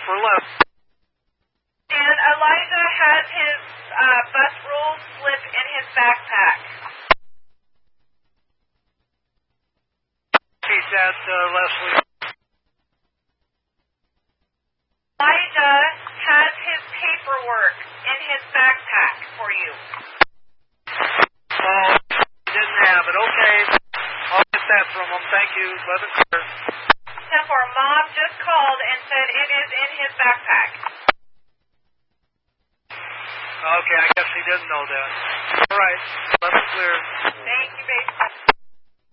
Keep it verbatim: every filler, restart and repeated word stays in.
upper left. And Elijah has his uh, bus rule slip in his backpack. Repeat that, uh, Leslie. Elijah has his paperwork in his backpack for you. Oh, he didn't have it. Okay. I'll get that from him. Thank you. eleven clear. ten four, Mom just called and said it is in his backpack. Okay, I guess he didn't know that. All right. eleven clear. Thank you, baby.